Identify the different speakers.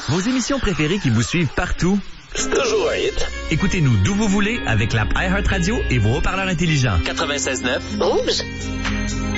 Speaker 1: Vos émissions préférées qui vous suivent partout?
Speaker 2: C'est toujours un hit.
Speaker 1: Écoutez-nous d'où vous voulez avec l'app iHeartRadio et vos haut-parleurs intelligents.
Speaker 2: 96.9.
Speaker 3: Oups!